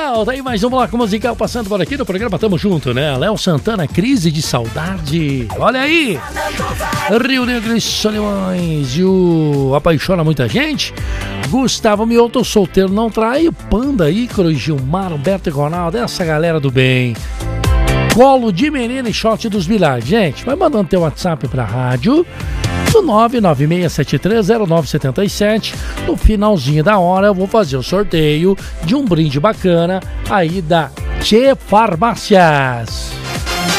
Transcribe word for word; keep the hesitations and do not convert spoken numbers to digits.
Léo, daí mais um bloco musical passando por aqui no programa Tamo Junto, né? Léo Santana, Crise de Saudade. Olha aí! Rio Negro e Solimões e o Apaixona Muita Gente. Gustavo Mioto, Solteiro Não Trai. O Panda, Ícaro, Gilmar, Humberto e Ronaldo. Essa galera do bem. Colo de Menina e Shot dos Bilhares. Gente, vai mandando teu WhatsApp pra rádio no nove nove seis sete três zero nove sete sete. No finalzinho da hora eu vou fazer o sorteio de um brinde bacana aí da Tchê Farmácias.